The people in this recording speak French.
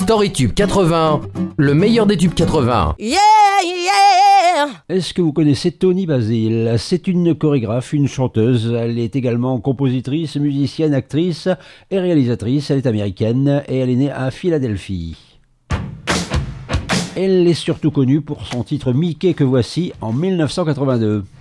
StoryTube 80, le meilleur des tubes 80. Yeah, yeah. Est-ce que vous connaissez Toni Basil? C'est une chorégraphe, une chanteuse. Elle est également compositrice, musicienne, actrice et réalisatrice. Elle est américaine et elle est née à Philadelphie. Elle est surtout connue pour son titre Mickey que voici en 1982.